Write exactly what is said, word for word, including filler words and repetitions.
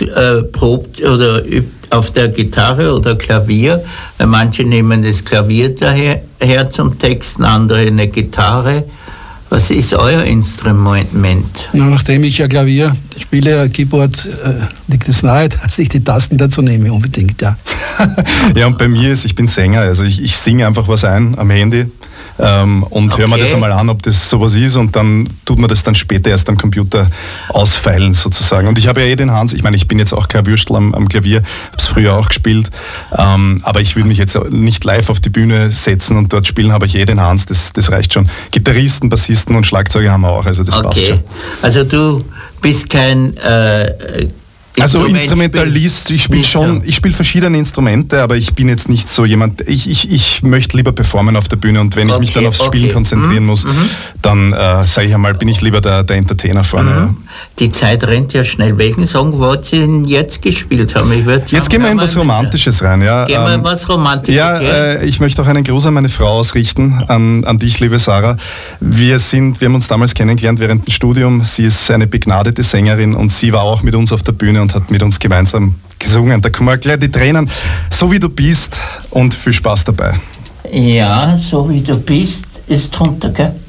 äh, probt oder übt auf der Gitarre oder Klavier. Manche nehmen das Klavier daher her zum Texten, andere eine Gitarre. Was ist euer Instrument? Na, nachdem ich ja Klavier spiele, Keyboard, äh, liegt es nahe, dass ich die Tasten dazu nehme, unbedingt, ja. Ja, und bei mir ist, ich bin Sänger, also ich, ich singe einfach was ein am Handy. Ähm, und okay. hören wir das einmal an, ob das sowas ist, und dann tut man das dann später erst am Computer ausfeilen sozusagen. Und ich habe ja eh den Hans, ich meine, ich bin jetzt auch kein Würstel am, am Klavier, habe es früher auch gespielt, ähm, aber ich würde mich jetzt nicht live auf die Bühne setzen und dort spielen, habe ich eh den Hans, das, das reicht schon. Gitarristen, Bassisten und Schlagzeuger haben wir auch, also das okay. passt schon. Also du bist kein äh, Also Instrumentalist, ich spiele schon, ich spiele verschiedene Instrumente, aber ich bin jetzt nicht so jemand, ich, ich, ich möchte lieber performen auf der Bühne, und wenn ich okay, mich dann aufs okay. Spielen konzentrieren mhm. muss, mhm. dann äh, sage ich einmal, bin ich lieber der, der Entertainer vorne. Mhm. Ja. Die Zeit rennt ja schnell. Welchen Song wollt ihr denn jetzt gespielt haben? Ich sagen, jetzt gehen wir in was Romantisches rein. Ja. Gehen wir in was Romantisches. Ja, okay. äh, ich möchte auch einen Gruß an meine Frau ausrichten, an, an dich, liebe Sarah. Wir, sind, wir haben uns damals kennengelernt während dem Studium. Sie ist eine begnadete Sängerin und sie war auch mit uns auf der Bühne und hat mit uns gemeinsam gesungen. Da kommen gleich die Tränen. So wie du bist, und viel Spaß dabei. Ja, so wie du bist, ist drunter, gell?